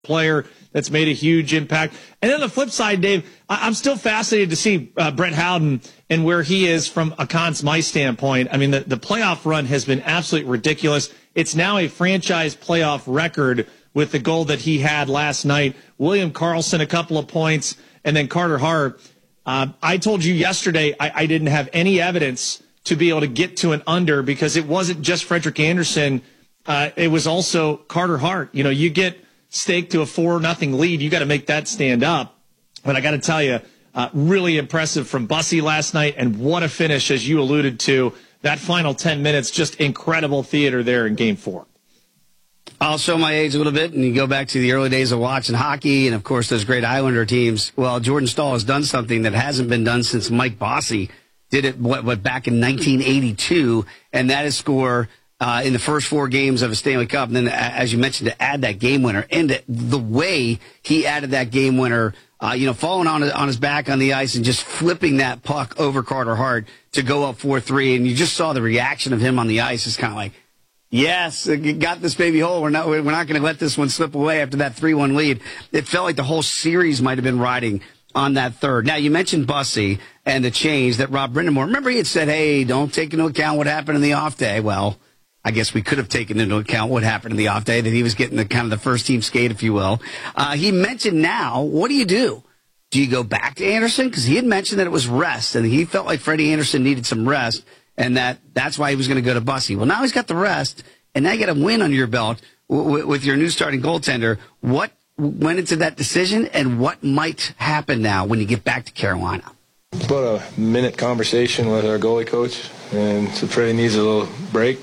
player that's made a huge impact. And then on the flip side, Dave, I'm still fascinated to see Brett Howden and where he is from a Conn Smythe standpoint. I mean, the playoff run has been absolutely ridiculous. It's now a franchise playoff record with the goal that he had last night. William Karlsson, a couple of points, and then Carter Hart. I told you yesterday I didn't have any evidence to be able to get to an under because it wasn't just Frederik Andersen. It was also Carter Hart. You know, you get staked to a 4-0 lead, you got to make that stand up. But I got to tell you, really impressive from Bussy last night, and what a finish, as you alluded to. That final 10 minutes, just incredible theater there in Game 4. I'll show my age a little bit, and you go back to the early days of watching hockey and, of course, those great Islander teams. Well, Jordan Staal has done something that hasn't been done since Mike Bossy did it back in 1982, and that is score in the first 4 games of a Stanley Cup. And then, as you mentioned, to add that game winner. And the way he added that game winner, falling on his back on the ice and just flipping that puck over Carter Hart to go up 4-3. And you just saw the reaction of him on the ice. It's kind of like, yes, got this baby hole. We're not going to let this one slip away after that 3-1 lead. It felt like the whole series might have been riding on that third. Now, you mentioned Bussy and the change that Rob Brind'Amour. Remember, he had said, hey, don't take into account what happened in the off day. Well, I guess we could have taken into account what happened in the off day, that he was getting the kind of the first team skate, if you will. He mentioned now, what do you do? Do you go back to Andersen? Because he had mentioned that it was rest, and he felt like Freddie Andersen needed some rest, and that's why he was going to go to Bussy. Well, now he's got the rest, and now you got a win under your belt with your new starting goaltender. What went into that decision, and what might happen now when you get back to Carolina? About a minute conversation with our goalie coach, and so Freddie needs a little break.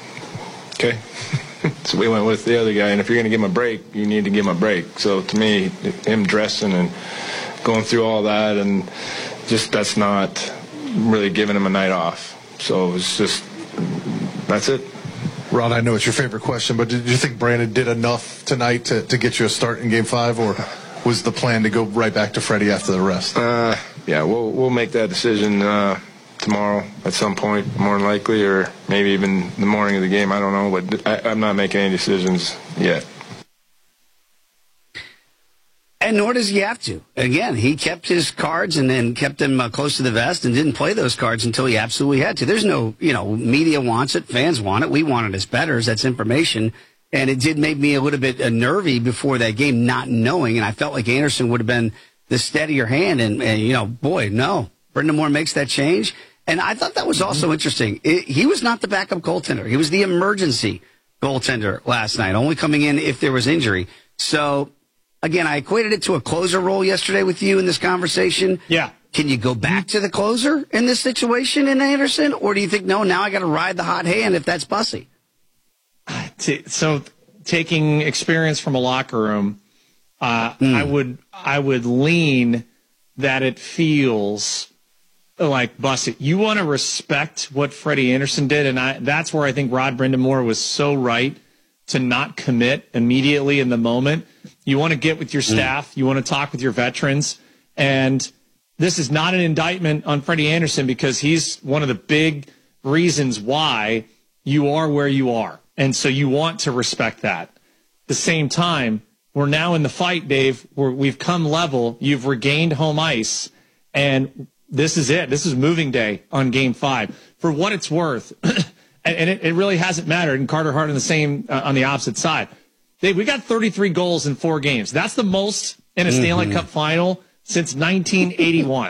Okay. So we went with the other guy, and if you're going to give him a break, you need to give him a break. So to me, him dressing and going through all that, and just that's not really giving him a night off. So it's just, that's it. Ron, I know it's your favorite question, but did you think Brandon did enough tonight to get you a start in Game 5, or was the plan to go right back to Freddie after the rest? Yeah, we'll make that decision tomorrow at some point, more than likely, or maybe even the morning of the game. I don't know, but I'm not making any decisions yet. And nor does he have to. Again, he kept his cards and then kept them close to the vest and didn't play those cards until he absolutely had to. There's no, media wants it, fans want it. We want it as bettors. That's information. And it did make me a little bit nervy before that game, not knowing. And I felt like Andersen would have been the steadier hand. And boy, no. Brind'Amour makes that change. And I thought that was also interesting. He was not the backup goaltender. He was the emergency goaltender last night, only coming in if there was injury. So, again, I equated it to a closer role yesterday with you in this conversation. Yeah. Can you go back to the closer in this situation in Andersen? Or do you think, no, now I got to ride the hot hand if that's Bussy? So, taking experience from a locker room, I would lean that it feels like Bussy. You want to respect what Freddie Andersen did, and that's where I think Rod Brind'Amour was so right to not commit immediately in the moment. You want to get with your staff. You want to talk with your veterans. And this is not an indictment on Freddie Andersen, because he's one of the big reasons why you are where you are. And so you want to respect that. At the same time, we're now in the fight, Dave, where we've come level. You've regained home ice, and this is it. This is moving day on Game 5. For what it's worth, and it really hasn't mattered, and Carter Hart on the opposite side. Dave, we got 33 goals in 4 games. That's the most in a Stanley Cup final since 1981.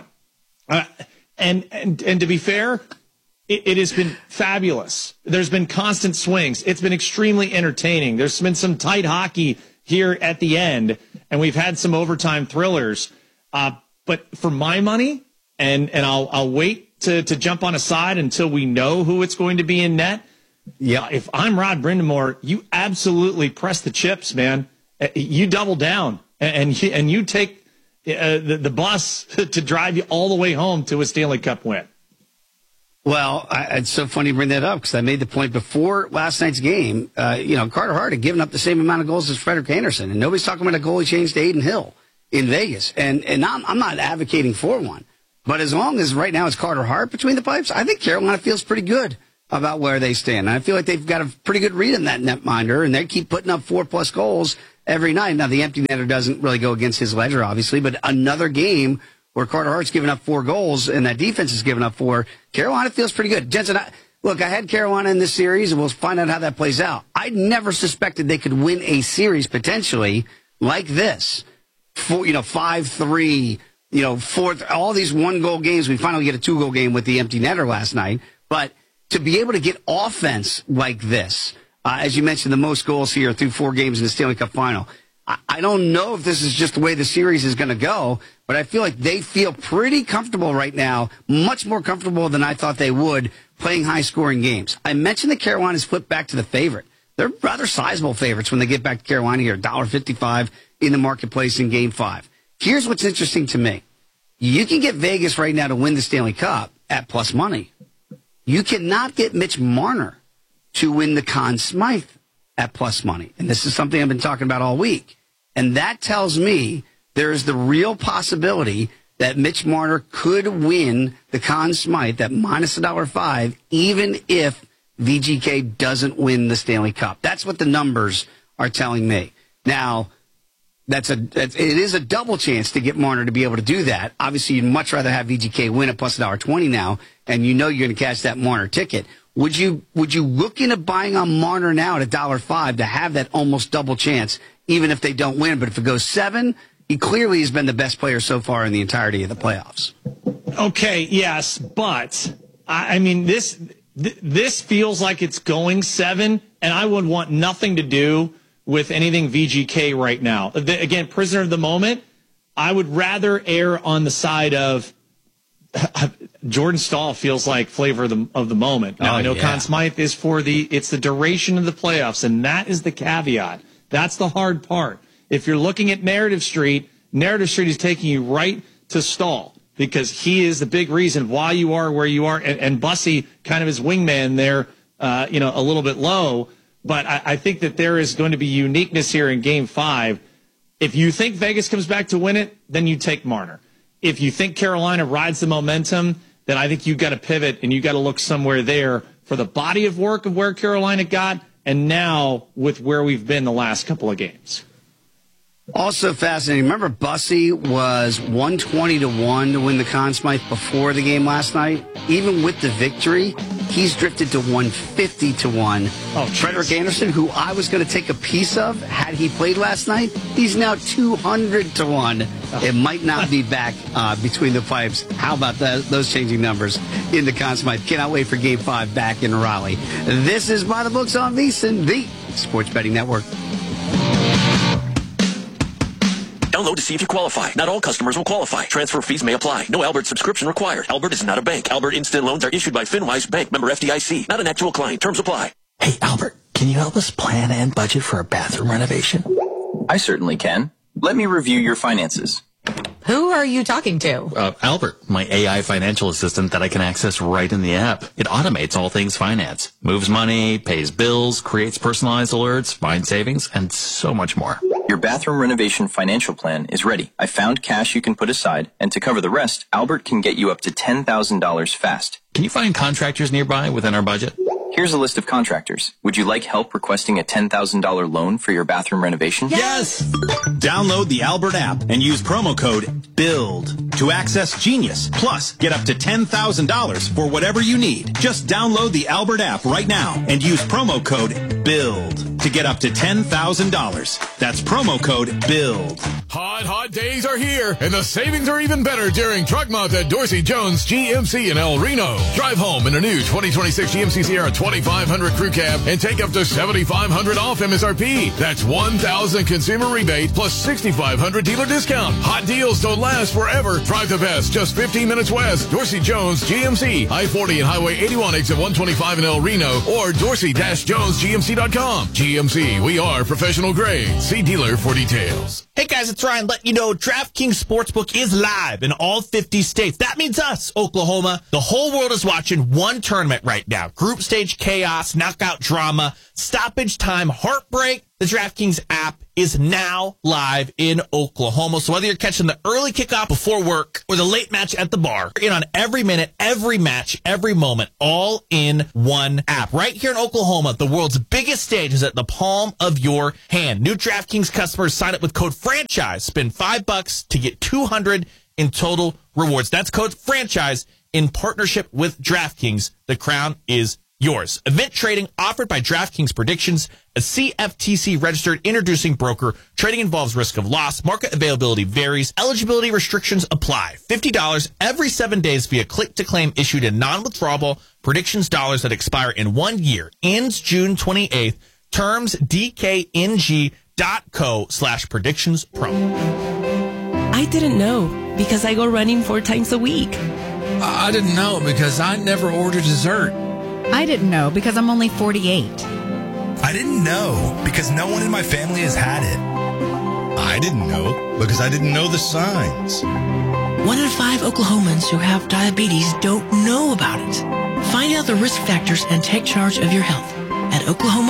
And to be fair, it has been fabulous. There's been constant swings. It's been extremely entertaining. There's been some tight hockey here at the end, and we've had some overtime thrillers. But for my money, and I'll wait to jump on a side until we know who it's going to be in net. Yeah, if I'm Rod Brind'Amour, you absolutely press the chips, man. You double down and you take the bus to drive you all the way home to a Stanley Cup win. Well, it's so funny you bring that up, because I made the point before last night's game. Carter Hart had given up the same amount of goals as Frederik Andersen, and nobody's talking about a goalie change to Adin Hill in Vegas. And I'm not advocating for one, but as long as right now it's Carter Hart between the pipes, I think Carolina feels pretty good about where they stand. And I feel like they've got a pretty good read on that netminder, and they keep putting up 4+ goals. every night. Now, the empty netter doesn't really go against his ledger, obviously, but another game where Carter Hart's given up 4 goals and that defense has given up 4, Carolina feels pretty good. Jensen, look, I had Carolina in this series, and we'll find out how that plays out. I never suspected they could win a series potentially like this. 5-3, 4, all these 1-goal games. We finally get a 2-goal game with the empty netter last night. But to be able to get offense like this, as you mentioned, the most goals here through 4 games in the Stanley Cup final. I don't know if this is just the way the series is going to go, but I feel like they feel pretty comfortable right now, much more comfortable than I thought they would, playing high-scoring games. I mentioned that Carolina's flipped back to the favorite. They're rather sizable favorites when they get back to Carolina here, $1.55 in the marketplace in Game 5. Here's what's interesting to me. You can get Vegas right now to win the Stanley Cup at plus money. You cannot get Mitch Marner to win the Conn Smythe at plus money. And this is something I've been talking about all week. And that tells me there is the real possibility that Mitch Marner could win the Conn Smythe at minus $1.05, even if VGK doesn't win the Stanley Cup. That's what the numbers are telling me. Now, it is a double chance to get Marner to be able to do that. Obviously, you'd much rather have VGK win at plus $1.20 now, and you know you're going to catch that Marner ticket. Would you look into buying on Marner now at $1.05 to have that almost double chance, even if they don't win? But if it goes 7, he clearly has been the best player so far in the entirety of the playoffs. Okay, yes, but I mean this feels like it's going 7, and I would want nothing to do with anything VGK right now. Again, prisoner of the moment. I would rather err on the side of Jordan Staal feels like flavor of the moment. Now, I know Conn Smythe is it's the duration of the playoffs, and that is the caveat. That's the hard part. If you're looking at Narrative Street is taking you right to Staal because he is the big reason why you are where you are, and Bussy kind of his wingman there, a little bit low. But I think that there is going to be uniqueness here in Game 5. If you think Vegas comes back to win it, then you take Marner. If you think Carolina rides the momentum, then I think you've got to pivot and you've got to look somewhere there for the body of work of where Carolina got and now with where we've been the last couple of games. Also fascinating. Remember, Bussy was 120-1 to win the Conn Smythe before the game last night. Even with the victory, he's drifted to 150-1. Frederik Andersen, who I was going to take a piece of had he played last night, he's now 200-1. It might not be back between the pipes. How about those changing numbers in the Conn Smythe? Cannot wait for Game 5 back in Raleigh. This is By the Books on VSiN, the Sports Betting Network. Download to see if you qualify. Not all customers will qualify. Transfer fees may apply. No Albert subscription required. Albert is not a bank. Albert Instant Loans are issued by FinWise Bank, member FDIC. Not an actual client. Terms apply. Hey, Albert, can you help us plan and budget for a bathroom renovation? I certainly can. Let me review your finances. Who are you talking to? Albert, my AI financial assistant that I can access right in the app. It automates all things finance, moves money, pays bills, creates personalized alerts, finds savings, and so much more. Your bathroom renovation financial plan is ready. I found cash you can put aside, and to cover the rest, Albert can get you up to $10,000 fast. Can you find contractors nearby within our budget? Here's a list of contractors. Would you like help requesting a $10,000 loan for your bathroom renovation? Yes! Download the Albert app and use promo code BUILD to access Genius. Plus, get up to $10,000 for whatever you need. Just download the Albert app right now and use promo code BUILD to get up to $10,000. That's promo code BUILD. Hot days are here, and the savings are even better during Truck Month at Dorsey Jones GMC in El Reno. Drive home in a new 2026 GMC Sierra 2500 Crew Cab and take up to $7,500 off MSRP. That's $1,000 consumer rebate plus $6,500 dealer discount. Hot deals don't last forever. Drive the best, just 15 minutes west. Dorsey Jones GMC, I-40 and Highway 81 exit 125 in El Reno, or dorsey-jonesgmc.com. GMC, we are professional grade. See dealer for details. Hey guys, it's Ryan letting you know DraftKings Sportsbook is live in all 50 states. That means us, Oklahoma. The whole world is watching one tournament right now. Group stage chaos, knockout drama, stoppage time, heartbreak, the DraftKings app is now live in Oklahoma. So whether you're catching the early kickoff before work or the late match at the bar, you're in on every minute, every match, every moment, all in one app. Right here in Oklahoma, the world's biggest stage is at the palm of your hand. New DraftKings customers sign up with code FRANCHISE. Spend $5 to get $200 in total rewards. That's code FRANCHISE in partnership with DraftKings. The crown is yours. Event trading offered by DraftKings Predictions, a CFTC registered introducing broker. Trading involves risk of loss. Market availability varies. Eligibility restrictions apply. $50 every 7 days via click to claim issued in non-withdrawable predictions dollars that expire in 1 year. Ends June 28th. Terms dkng.co/predictions promo. I didn't know because I go running 4 times a week. I didn't know because I never order dessert. I didn't know because I'm only 48. I didn't know because no one in my family has had it. I didn't know because I didn't know the signs. 1 in 5 Oklahomans who have diabetes don't know about it. Find out the risk factors and take charge of your health at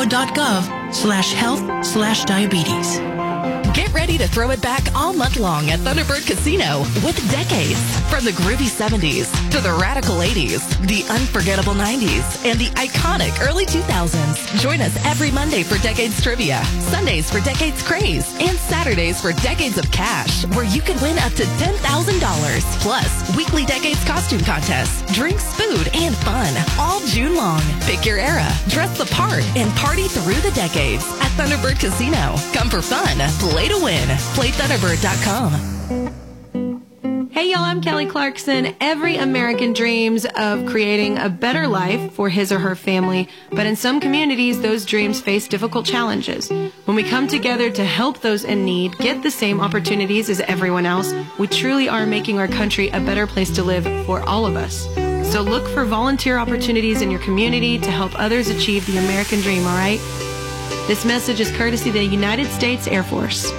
oklahoma.gov/health/diabetes. Get ready to throw it back all month long at Thunderbird Casino with decades. From the groovy 70s to the radical 80s, the unforgettable 90s, and the iconic early 2000s. Join us every Monday for Decades Trivia, Sundays for Decades Craze, and Saturdays for Decades of Cash, where you can win up to $10,000. Plus, weekly Decades costume contests, drinks, food, and fun all June long. Pick your era, dress the part, and party through the decades at Thunderbird Casino. Come for fun. Play to win. PlayThunderbird.com. Hey y'all, I'm Kelly Clarkson. Every American dreams of creating a better life for his or her family, but in some communities, those dreams face difficult challenges. When we come together to help those in need get the same opportunities as everyone else, we truly are making our country a better place to live for all of us. So look for volunteer opportunities in your community to help others achieve the American dream, all right? This message is courtesy of the United States Air Force.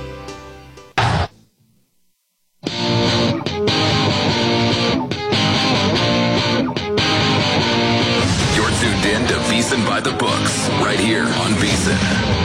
You're tuned in to VEASAN by the Books, right here on VEASAN.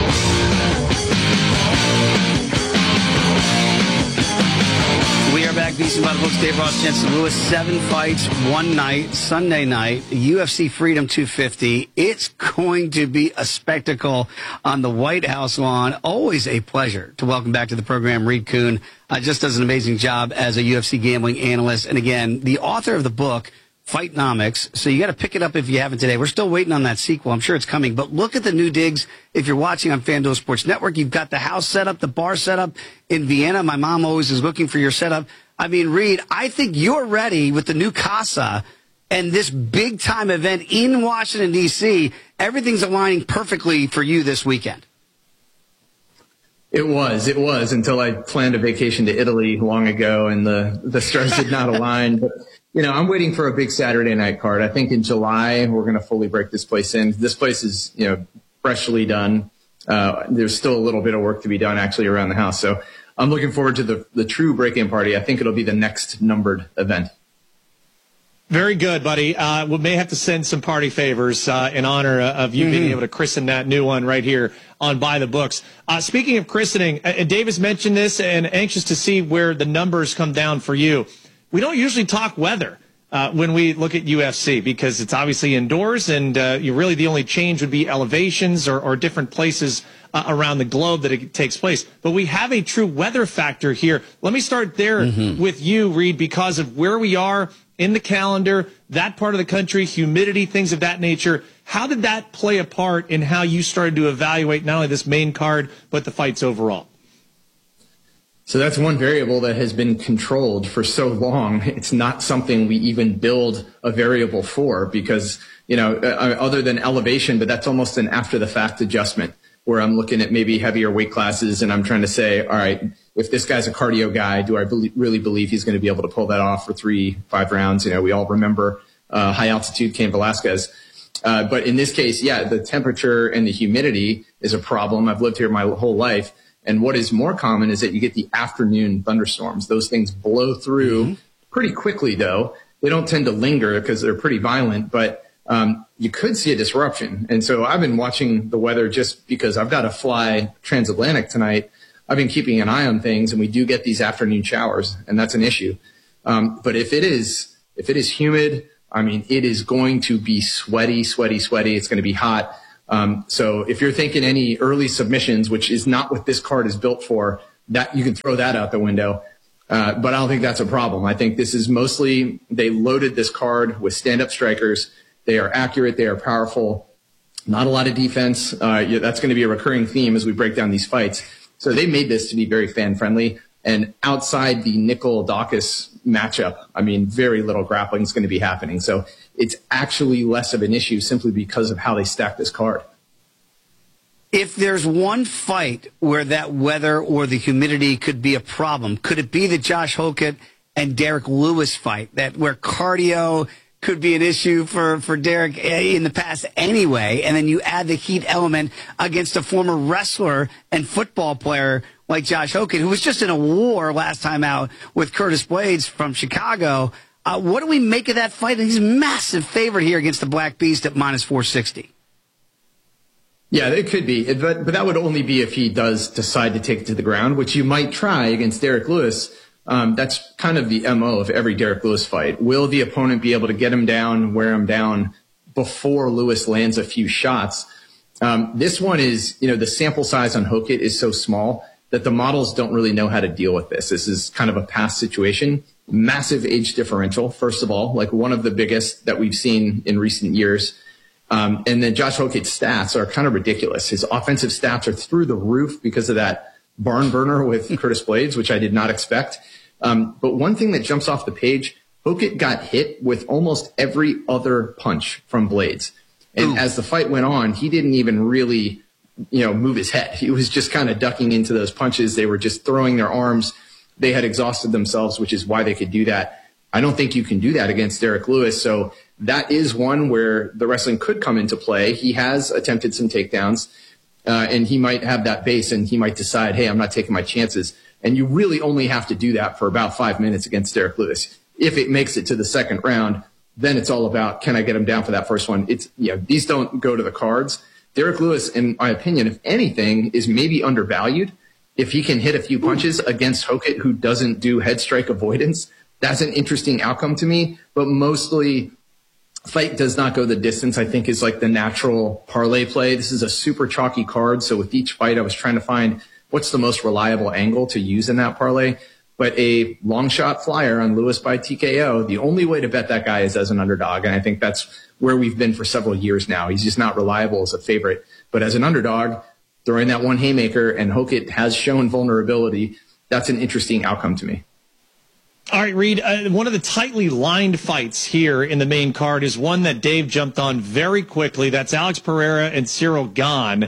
We are back, VEASAN by the Books. Dave Ross, Jensen Lewis. 7 fights, 1 night, Sunday night, UFC Freedom 250. It's going to be a spectacle on the White House lawn. Always a pleasure to welcome back to the program Reed Kuhn. Just does an amazing job as a UFC gambling analyst. And again, the author of the book, Fightnomics. So you got to pick it up if you haven't today. We're still waiting on that sequel. I'm sure it's coming. But look at the new digs. If you're watching on FanDuel Sports Network, you've got the house set up, the bar set up in Vienna. My mom always is looking for your setup. I mean, Reed, I think you're ready with the new Casa and this big-time event in Washington, D.C. Everything's aligning perfectly for you this weekend. It was until I planned a vacation to Italy long ago and the stars did not align. But, you know, I'm waiting for a big Saturday night card. I think in July, we're going to fully break this place in. This place is, you know, freshly done. There's still a little bit of work to be done actually around the house. So I'm looking forward to the true break-in party. I think it'll be the next numbered event. Very good, buddy. We may have to send some party favors in honor of you being able to christen that new one right here on By the Books. Speaking of christening, and Dave has mentioned this, and anxious to see where the numbers come down for you. We don't usually talk weather when we look at UFC because it's obviously indoors, and you really the only change would be elevations or different places around the globe that it takes place. But we have a true weather factor here. Let me start there with you, Reed, because of where we are in the calendar, that part of the country, humidity, things of that nature. How did that play a part in how you started to evaluate not only this main card, but the fights overall? So that's one variable that has been controlled for so long. It's not something we even build a variable for because, you know, other than elevation, but that's almost an after the fact adjustment where I'm looking at maybe heavier weight classes and I'm trying to say, all right, if this guy's a cardio guy, do I really believe he's going to be able to pull that off for 3-5 rounds? You know, we all remember high altitude Cain Velasquez. But in this case, yeah, the temperature and the humidity is a problem. I've lived here my whole life. And what is more common is that you get the afternoon thunderstorms. Those things blow through pretty quickly, though. They don't tend to linger because they're pretty violent, but you could see a disruption. And so I've been watching the weather just because I've got to fly transatlantic tonight. I've been keeping an eye on things, and we do get these afternoon showers, and that's an issue. But if it is humid, I mean, it is going to be sweaty. It's going to be hot. So if you're thinking any early submissions, which is not what this card is built for, that you can throw that out the window. But I don't think that's a problem. I think this is mostly, they loaded this card with stand-up strikers. They are accurate. They are powerful. Not a lot of defense. That's going to be a recurring theme as we break down these fights. So they made this to be very fan-friendly. And outside the Nickel-Dawkins matchup, I mean, very little grappling is going to be happening. So it's actually less of an issue simply because of how they stack this card. If there's one fight where that weather or the humidity could be a problem, could it be the Josh Hokett and Derek Lewis fight, that where cardio could be an issue for Derek in the past anyway, and then you add the heat element against a former wrestler and football player like Josh Hokett, who was just in a war last time out with Curtis Blades from Chicago? What do we make of that fight? He's a massive favorite here against the Black Beast at minus 460. Yeah, it could be, but that would only be if he does decide to take it to the ground, which you might try against Derek Lewis. That's kind of the MO of every Derek Lewis fight. Will the opponent be able to get him down, wear him down before Lewis lands a few shots? This one is, the sample size on Hokett is so small that the models don't really know how to deal with this. This is kind of a past situation. Massive age differential, first of all, like one of the biggest that we've seen in recent years. And then Josh Hokett's stats are kind of ridiculous. His offensive stats are through the roof because of that barn burner with Curtis Blades, which I did not expect. But one thing that jumps off the page, Hokett got hit with almost every other punch from Blades. And as the fight went on, he didn't even really, move his head. He was just kind of ducking into those punches. They were just throwing their arms. They had exhausted themselves, which is why they could do that. I don't think you can do that against Derek Lewis. So that is one where the wrestling could come into play. He has attempted some takedowns, and he might have that base, and he might decide, hey, I'm not taking my chances. And you really only have to do that for about 5 minutes against Derek Lewis. If it makes it to the second round, then it's all about, can I get him down for that first one? These don't go to the cards. Derek Lewis, in my opinion, if anything, is maybe undervalued. If he can hit a few punches against Hokett, who doesn't do head strike avoidance, that's an interesting outcome to me. But mostly, fight does not go the distance, I think, is like the natural parlay play. This is a super chalky card. So with each fight, I was trying to find what's the most reliable angle to use in that parlay. But a long shot flyer on Lewis by TKO, the only way to bet that guy is as an underdog. And I think that's where we've been for several years now. He's just not reliable as a favorite. But as an underdog, throwing that one haymaker, and Hokett has shown vulnerability, that's an interesting outcome to me. All right, Reed, one of the tightly lined fights here in the main card is one that Dave jumped on very quickly. That's Alex Pereira and Cyril Gane.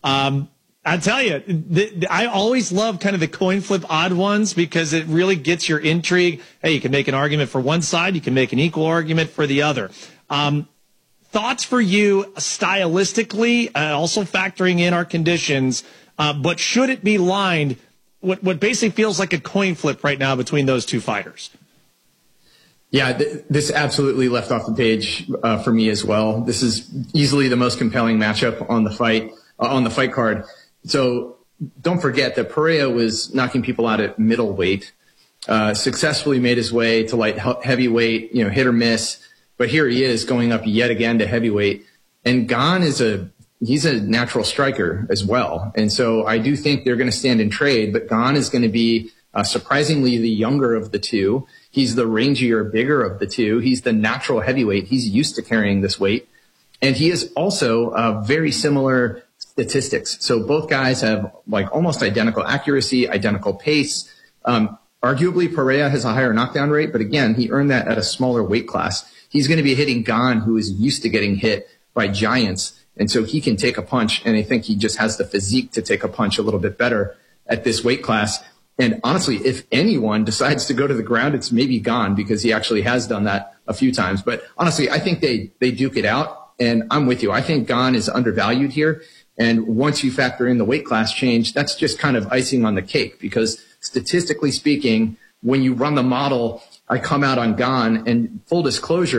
I tell you, I always love kind of the coin flip odd ones because it really gets your intrigue. Hey, you can make an argument for one side. You can make an equal argument for the other. Thoughts for you stylistically, also factoring in our conditions, but should it be lined what basically feels like a coin flip right now between those two fighters? Yeah, this absolutely left off the page for me as well. This is easily the most compelling matchup on the fight card. So don't forget that Pereira was knocking people out at middleweight, successfully made his way to light heavyweight, hit or miss. But here he is going up yet again to heavyweight. And Gane he's a natural striker as well. And so I do think they're going to stand in trade, but Gane is going to be surprisingly the younger of the two. He's the rangier, bigger of the two. He's the natural heavyweight. He's used to carrying this weight. And he is also very similar statistics. So both guys have like almost identical accuracy, identical pace. Arguably, Pereira has a higher knockdown rate, but again, he earned that at a smaller weight class. He's going to be hitting Gane, who is used to getting hit by giants. And so he can take a punch, and I think he just has the physique to take a punch a little bit better at this weight class. And honestly, if anyone decides to go to the ground, it's maybe Gane, because he actually has done that a few times. But honestly, I think they duke it out, and I'm with you. I think Gane is undervalued here. And once you factor in the weight class change, that's just kind of icing on the cake, because statistically speaking, when you run the model, I come out on Gane, and full disclosure,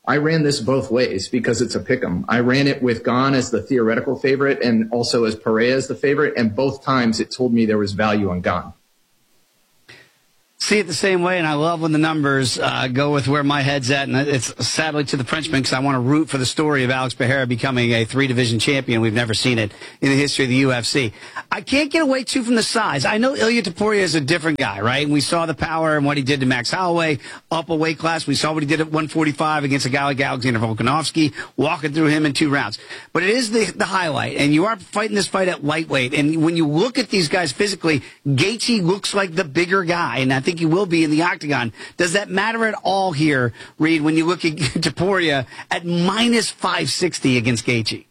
I ran this both ways because it's a pick'em. I ran it with Gane as the theoretical favorite and also as Pereira as the favorite, and both times it told me there was value on Gane. See it the same way, and I love when the numbers go with where my head's at, and it's sadly to the Frenchman because I want to root for the story of Alex Pereira becoming a 3-division champion. We've never seen it in the history of the UFC. I can't get away too from the size. I know Ilia Topuria is a different guy, right? And we saw the power and what he did to Max Holloway up a weight class. We saw what he did at 145 against a guy like Alexander Volkanovski, walking through him in 2 rounds. But it is the highlight, and you are fighting this fight at lightweight. And when you look at these guys physically, Gaethje looks like the bigger guy, and I think he will be in the octagon. Does that matter at all here, Reed, when you look at Topuria at minus 560 against Gaethje?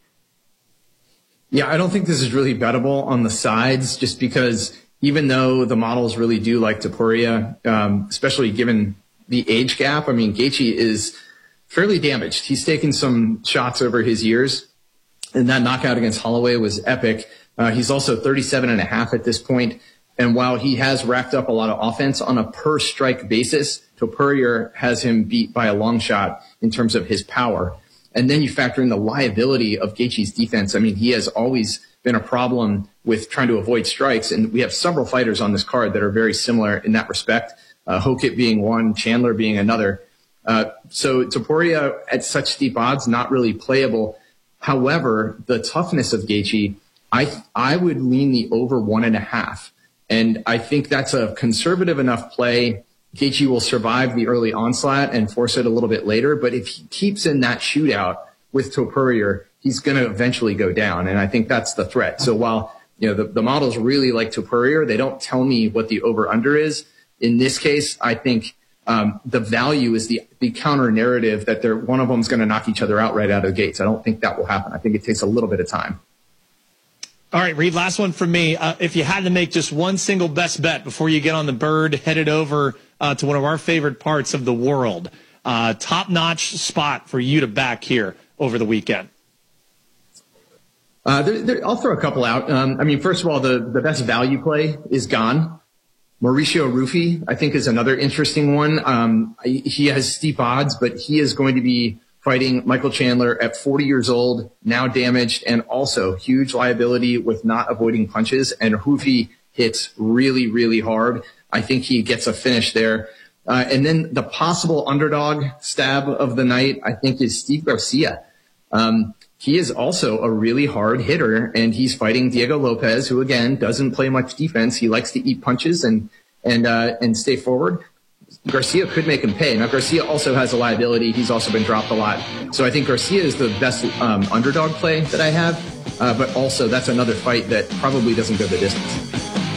Yeah, I don't think this is really bettable on the sides, just because even though the models really do like Topuria, especially given the age gap, I mean, Gaethje is fairly damaged. He's taken some shots over his years, and that knockout against Holloway was epic. He's also 37.5 at this point. And while he has racked up a lot of offense on a per strike basis, Topuria has him beat by a long shot in terms of his power. And then you factor in the liability of Gaethje's defense. I mean, he has always been a problem with trying to avoid strikes. And we have several fighters on this card that are very similar in that respect. Hokit being one, Chandler being another. So Topuria at such steep odds, not really playable. However, the toughness of Gaethje, I would lean the over 1.5. And I think that's a conservative enough play. Gaethje will survive the early onslaught and force it a little bit later. But if he keeps in that shootout with Topuria, he's going to eventually go down. And I think that's the threat. So while, you know, the models really like Topuria, they don't tell me what the over-under is. In this case, I think the value is the counter narrative that one of them is going to knock each other out right out of the gates. I don't think that will happen. I think it takes a little bit of time. All right, Reed, last one from me. If you had to make just one single best bet before you get on the bird, headed over to one of our favorite parts of the world, top-notch spot for you to back here over the weekend. I'll throw a couple out. I mean, first of all, the best value play is Gane. Mauricio Rufy, I think, is another interesting one. He has steep odds, but he is going to be fighting Michael Chandler at 40 years old, now damaged, and also huge liability with not avoiding punches. And Rufy hits really, really hard. I think he gets a finish there. And then the possible underdog stab of the night, I think, is Steve Garcia. He is also a really hard hitter, and he's fighting Diego Lopez, who, again, doesn't play much defense. He likes to eat punches and stay forward. Garcia could make him pay. Now, Garcia also has a liability. He's also been dropped a lot. So I think Garcia is the best underdog play that I have. But also, that's another fight that probably doesn't go the distance.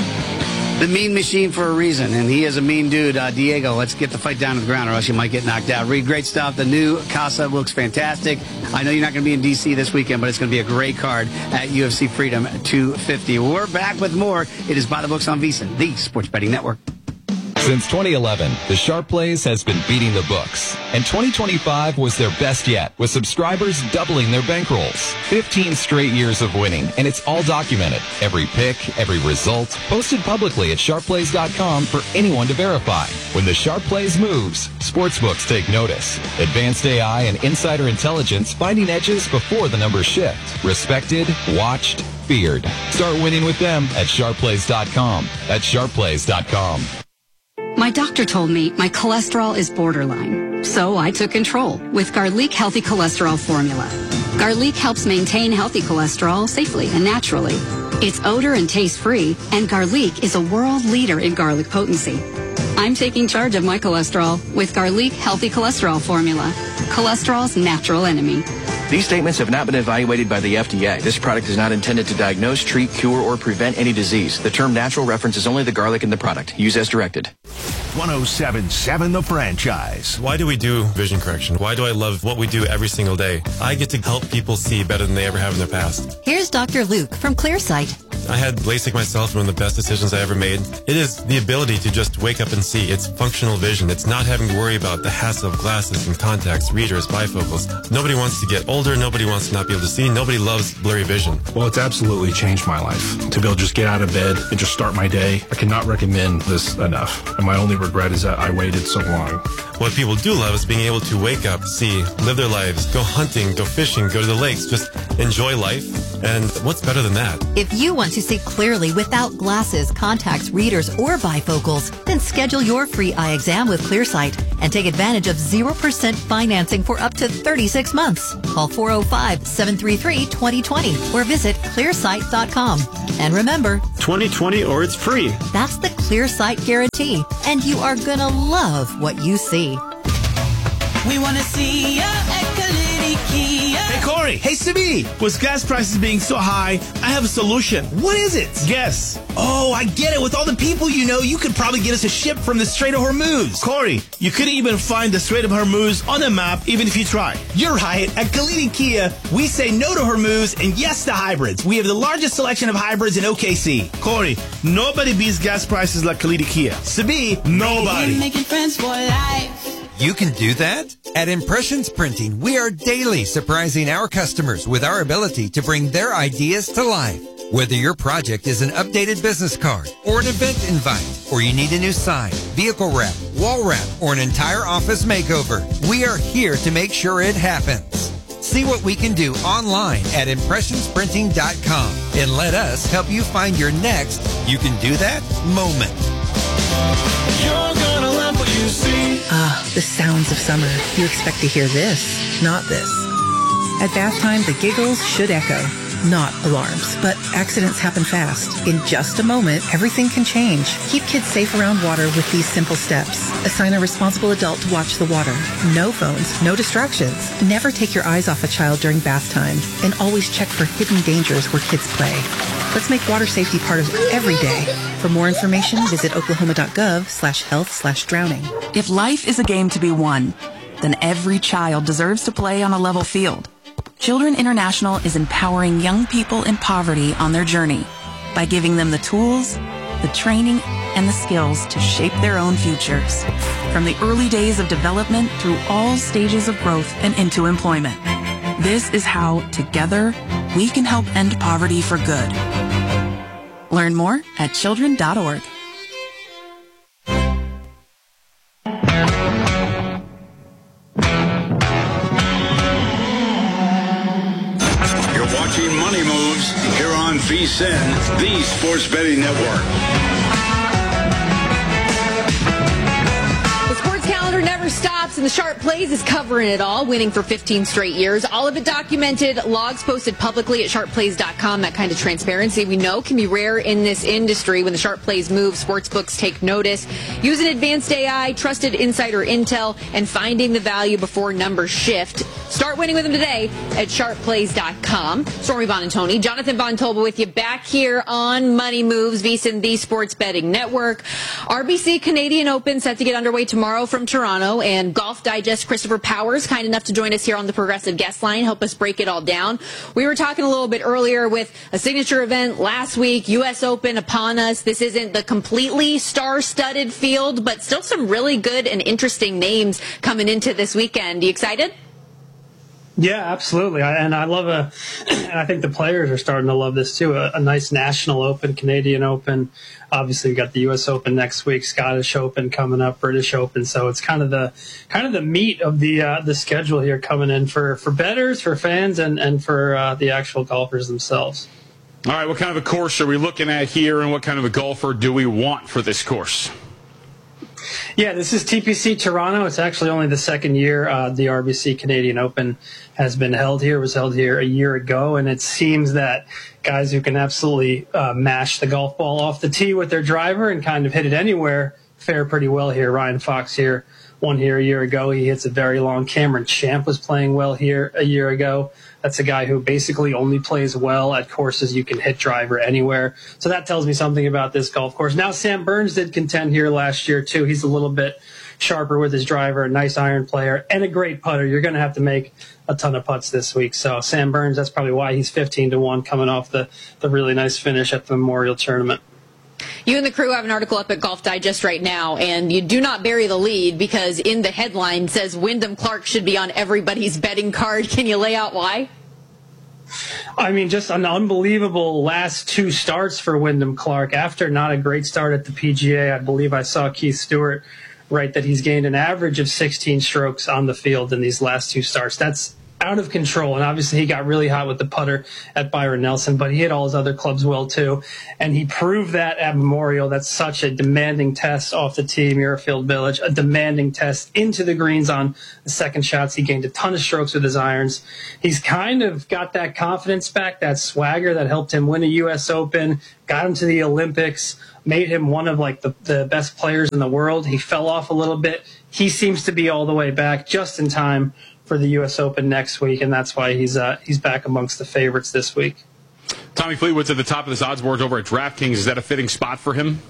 The mean machine for a reason, and he is a mean dude. Diego, let's get the fight down to the ground or else you might get knocked out. Reed, great stuff. The new Casa looks fantastic. I know you're not going to be in D.C. this weekend, but it's going to be a great card at UFC Freedom 250. We're back with more. It is By the Books on VSiN, the Sports Betting Network. Since 2011, the Sharp Plays has been beating the books. And 2025 was their best yet, with subscribers doubling their bankrolls. 15 straight years of winning, and it's all documented. Every pick, every result, posted publicly at sharpplays.com for anyone to verify. When the Sharp Plays moves, sportsbooks take notice. Advanced AI and insider intelligence finding edges before the numbers shift. Respected, watched, feared. Start winning with them at sharpplays.com. That's sharpplays.com. My doctor told me my cholesterol is borderline, so I took control with Garlic Healthy Cholesterol Formula. Garlic helps maintain healthy cholesterol safely and naturally. It's odor and taste-free, and Garlic is a world leader in garlic potency. I'm taking charge of my cholesterol with Garlic Healthy Cholesterol Formula, cholesterol's natural enemy. These statements have not been evaluated by the FDA. This product is not intended to diagnose, treat, cure, or prevent any disease. The term natural references only the garlic in the product. Use as directed. 107.7 The Franchise. Why do we do vision correction? Why do I love what we do every single day? I get to help people see better than they ever have in their past. Here's Dr. Luke from Clearsight. I had LASIK myself, one of the best decisions I ever made. It is the ability to just wake up and see. It's functional vision. It's not having to worry about the hassle of glasses and contacts, readers, bifocals. Nobody wants to get older. Nobody wants to not be able to see. Nobody loves blurry vision. Well, it's absolutely changed my life. To be able to just get out of bed and just start my day, I cannot recommend this enough. And my only regret regret is that I waited so long. What people do love is being able to wake up, see, live their lives, go hunting, go fishing, go to the lakes, just enjoy life. And what's better than that? If you want to see clearly without glasses, contacts, readers, or bifocals, then schedule your free eye exam with ClearSight and take advantage of 0% financing for up to 36 months. Call 405-733-2020 or visit clearsight.com. And remember, 2020 or it's free. That's the ClearSight guarantee, and you are gonna love what you see. We want to see ya at Kalidi Kia. Hey, Corey. Hey, Sibi. With gas prices being so high, I have a solution. What is it? Guess. Oh, I get it. With all the people you know, you could probably get us a ship from the Strait of Hormuz. Corey, you couldn't even find the Strait of Hormuz on the map, even if you try. You're right. At Kalidi Kia, we say no to Hormuz and yes to hybrids. We have the largest selection of hybrids in OKC. Corey, nobody beats gas prices like Kalidi Kia. Sibi, nobody. Making friends for life. You can do that? At Impressions Printing, we are daily surprising our customers with our ability to bring their ideas to life. Whether your project is an updated business card or an event invite, or you need a new sign, vehicle wrap, wall wrap, or an entire office makeover, we are here to make sure it happens. See what we can do online at impressionsprinting.com and let us help you find your next you can do that moment. You're gonna love what you see. The sounds of summer. You expect to hear this, not this. At bath time, the giggles should echo. Not alarms, but accidents happen fast. In just a moment, everything can change. Keep kids safe around water with these simple steps. Assign a responsible adult to watch the water. No phones, no distractions. Never take your eyes off a child during bath time. And always check for hidden dangers where kids play. Let's make water safety part of every day. For more information, visit oklahoma.gov/health/drowning. If life is a game to be won, then every child deserves to play on a level field. Children International is empowering young people in poverty on their journey by giving them the tools, the training, and the skills to shape their own futures. From the early days of development through all stages of growth and into employment. This is how, together, we can help end poverty for good. Learn more at children.org. You're watching Money Moves here on VSiN, the Sports Betting Network. The sports calendar never stops, and the Sharp Plays is covering it all, winning for 15 straight years. All of it documented, logs posted publicly at sharpplays.com. That kind of transparency we know can be rare in this industry. When the Sharp Plays move, sportsbooks take notice. Using advanced AI, trusted insider intel, and finding the value before numbers shift. Start winning with them today at sharpplays.com. Stormy Bonantoni, Jonathan Von Tobel with you back here on Money Moves, VSiN, the Sports Betting Network. RBC Canadian Open set to get underway tomorrow from Toronto, and Golf Digest Christopher Powers, kind enough to join us here on the Progressive Guest Line, help us break it all down. We were talking a little bit earlier with a signature event last week, U.S. Open upon us. This isn't the completely star-studded field, but still some really good and interesting names coming into this weekend. You excited? Yeah, absolutely. And I love and I think the players are starting to love this too. A nice National Open, Canadian Open. Obviously, we've got the U.S. Open next week, Scottish Open coming up, British Open. So it's kind of the meat of the schedule here coming in for bettors, for fans, and for the actual golfers themselves. All right, what kind of a course are we looking at here, and what kind of a golfer do we want for this course? Yeah, this is TPC Toronto. It's actually only the second year the RBC Canadian Open has been held here. It was held here a year ago, and it seems that guys who can absolutely mash the golf ball off the tee with their driver and kind of hit it anywhere fare pretty well here. Ryan Fox here won here a year ago. He hits it very long. Cameron Champ was playing well here a year ago. That's a guy who basically only plays well at courses you can hit driver anywhere. So that tells me something about this golf course. Now, Sam Burns did contend here last year, too. He's a little bit sharper with his driver, a nice iron player, and a great putter. You're going to have to make a ton of putts this week. So Sam Burns, that's probably why he's 15-1 coming off the really nice finish at the Memorial Tournament. You and the crew have an article up at Golf Digest right now, and you do not bury the lead because in the headline says Wyndham Clark should be on everybody's betting card. Can you lay out why? I mean, just an unbelievable last two starts for Wyndham Clark. After not a great start at the PGA, I believe I saw Keith Stewart write that he's gained an average of 16 strokes on the field in these last two starts. That's out of control. And obviously he got really hot with the putter at Byron Nelson, but he hit all his other clubs well too. And he proved that at Memorial. That's such a demanding test off the tee, Muirfield Village, a demanding test into the greens on the second shots. He gained a ton of strokes with his irons. He's kind of got that confidence back, that swagger that helped him win a U.S. Open, got him to the Olympics, made him one of like the best players in the world. He fell off a little bit. He seems to be all the way back just in time for the U.S. Open next week, and that's why he's back amongst the favorites this week. Tommy Fleetwood's at the top of this odds board over at DraftKings. Is that a fitting spot for him?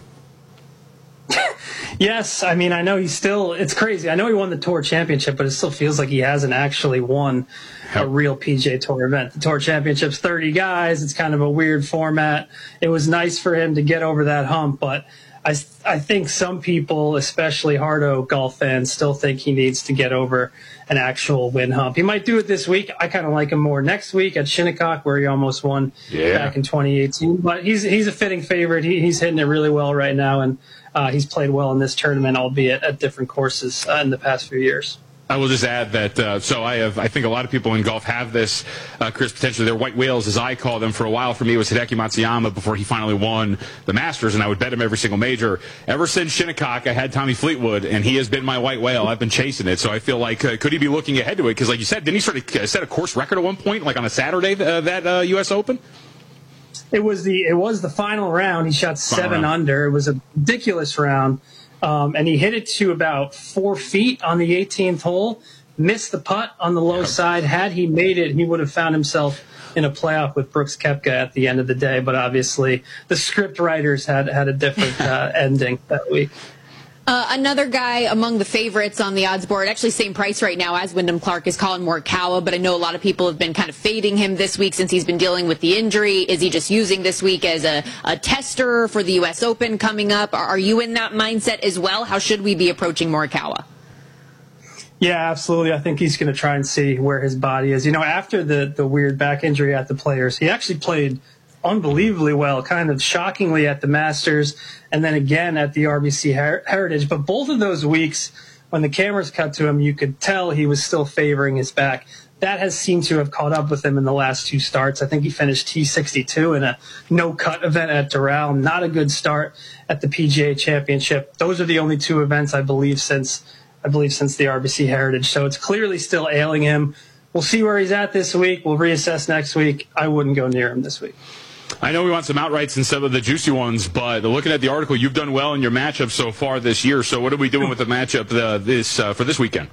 Yes. I mean, I know it's crazy. I know he won the Tour Championship, but it still feels like he hasn't actually won a real PGA Tour event. The Tour Championship's 30 guys. It's kind of a weird format. It was nice for him to get over that hump, but I think some people, especially Hardo golf fans, still think he needs to get over an actual win hump. He might do it this week. I kind of like him more next week at Shinnecock, where he almost won back in 2018. But he's a fitting favorite. He's hitting it really well right now, and he's played well in this tournament, albeit at different courses in the past few years. I will just add that, I think a lot of people in golf have this, Chris, potentially they're white whales, as I call them. For a while, for me, it was Hideki Matsuyama before he finally won the Masters, and I would bet him every single major. Ever since Shinnecock, I had Tommy Fleetwood, and he has been my white whale. I've been chasing it, so I feel like, could he be looking ahead to it? Because like you said, didn't he sort of set a course record at one point, like on a Saturday, that U.S. Open? It was the final round. He shot 7 under. It was a ridiculous round. And he hit it to about 4 feet on the 18th hole, missed the putt on the low side. Had he made it, he would have found himself in a playoff with Brooks Koepka at the end of the day. But obviously, the script writers had a different ending that week. Another guy among the favorites on the odds board, actually same price right now as Wyndham Clark, is Colin Morikawa, but I know a lot of people have been kind of fading him this week since he's been dealing with the injury. Is he just using this week as a tester for the U.S. Open coming up? Are you in that mindset as well? How should we be approaching Morikawa? Yeah, absolutely. I think he's going to try and see where his body is. You know, after the weird back injury at the Players, he actually played unbelievably well, kind of shockingly at the Masters, and then again at the RBC Heritage. But both of those weeks, when the cameras cut to him, you could tell he was still favoring his back. That has seemed to have caught up with him in the last 2 starts. I think he finished T62 in a no-cut event at Doral. Not a good start at the PGA Championship. Those are the only 2 events, I believe, since the RBC Heritage. So it's clearly still ailing him. We'll see where he's at this week. We'll reassess next week. I wouldn't go near him this week. I know we want some outrights and some of the juicy ones, but looking at the article, you've done well in your matchup so far this year. So what are we doing with the matchup for this weekend?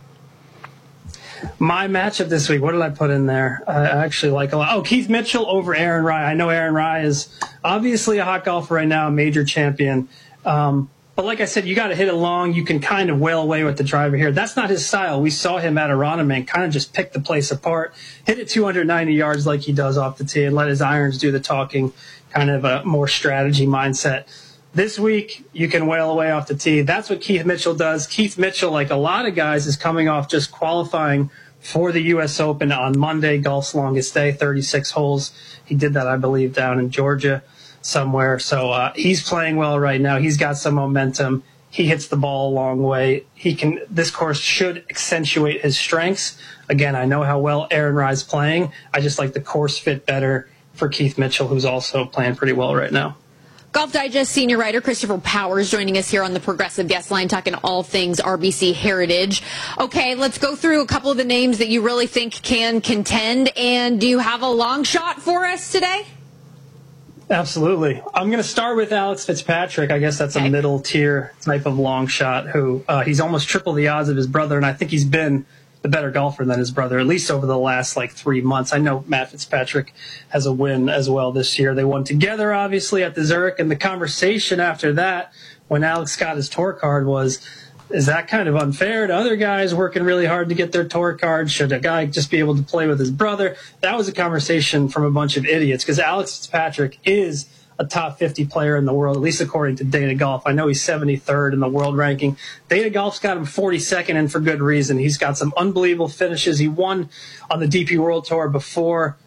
My matchup this week, what did I put in there? I actually like a lot. Oh, Keith Mitchell over Aaron Rai. I know Aaron Rai is obviously a hot golfer right now, a major champion. But like I said, you got to hit it long. You can kind of wail away with the driver here. That's not his style. We saw him at Aronimink kind of just pick the place apart, hit it 290 yards like he does off the tee, and let his irons do the talking, kind of a more strategy mindset. This week, you can wail away off the tee. That's what Keith Mitchell does. Keith Mitchell, like a lot of guys, is coming off just qualifying for the U.S. Open on Monday, golf's longest day, 36 holes. He did that, I believe, down in Georgia somewhere. So he's playing well right now. He's got some momentum. He hits the ball a long way. This course should accentuate his strengths. Again, I know how well Aaron Rai's playing. I just like the course fit better for Keith Mitchell, who's also playing pretty well right now. Golf Digest senior writer Christopher Powers joining us here on the Progressive Guest Line, talking all things RBC Heritage. Okay, let's go through a couple of the names that you really think can contend. And do you have a long shot for us today? Absolutely. I'm going to start with Alex Fitzpatrick. I guess that's a middle tier type of long shot who he's almost triple the odds of his brother. And I think he's been the better golfer than his brother, at least over the last 3 months. I know Matt Fitzpatrick has a win as well this year. They won together, obviously, at the Zurich. And the conversation after that, when Alex got his tour card, was, is that kind of unfair to other guys working really hard to get their tour card? Should a guy just be able to play with his brother? That was a conversation from a bunch of idiots, because Alex Fitzpatrick is a top 50 player in the world, at least according to Data Golf. I know he's 73rd in the world ranking. Data Golf's got him 42nd, and for good reason. He's got some unbelievable finishes. He won on the DP World Tour before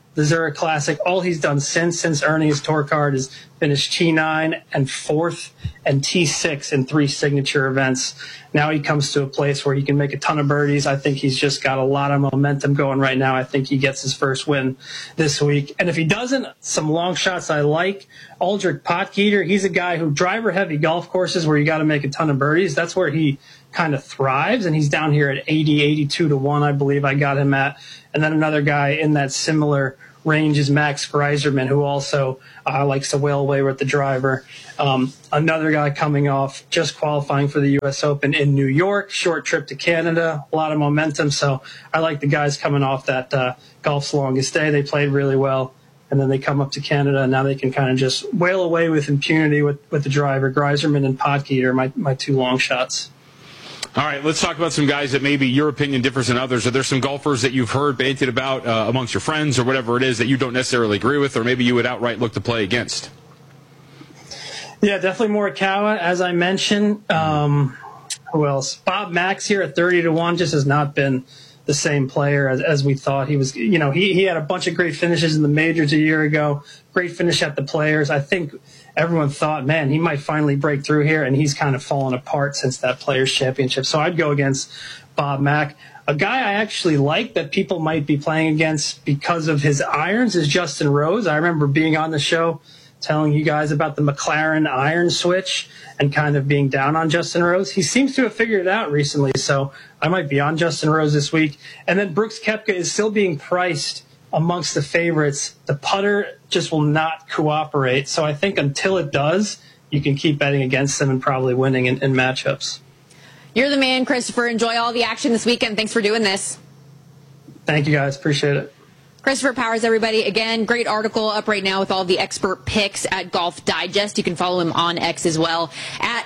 the Zurich Classic. All he's done since earning his tour card is finish T9 and 4th and T6 in 3 signature events. Now he comes to a place where he can make a ton of birdies. I think he's just got a lot of momentum going right now. I think he gets his first win this week. And if he doesn't, some long shots I like. Aldrich Potgieter, he's a guy who driver-heavy golf courses where you got to make a ton of birdies. That's where he kind of thrives, and he's down here at 80, 82 to 1, I believe I got him at. And then another guy in that similar range is Max Greiserman, who also likes to whale away with the driver. Another guy coming off just qualifying for the U.S. Open in New York, short trip to Canada, a lot of momentum. So I like the guys coming off that golf's longest day. They played really well, and then they come up to Canada, and now they can kind of just whale away with impunity with the driver. Greiserman and Potgieter, my 2 long shots. All right, let's talk about some guys that maybe your opinion differs than others. Are there some golfers that you've heard bandied about amongst your friends or whatever it is that you don't necessarily agree with, or maybe you would outright look to play against? Yeah, definitely Morikawa, as I mentioned. Who else? Bob Max here at 30 to 1 just has not been the same player as we thought he was. You know, he had a bunch of great finishes in the majors a year ago, great finish at the Players. I think everyone thought, man, he might finally break through here, and he's kind of fallen apart since that Players Championship. So I'd go against Bob Mack. A guy I actually like that people might be playing against because of his irons is Justin Rose. I remember being on the show telling you guys about the McLaren iron switch and kind of being down on Justin Rose. He seems to have figured it out recently, so I might be on Justin Rose this week. And then Brooks Koepka is still being priced amongst the favorites. The putter just will not cooperate. So I think until it does, you can keep betting against them and probably winning in matchups. You're the man, Christopher. Enjoy all the action this weekend. Thanks for doing this. Thank you, guys. Appreciate it. Christopher Powers, everybody. Again, great article up right now with all the expert picks at Golf Digest. You can follow him on X as well at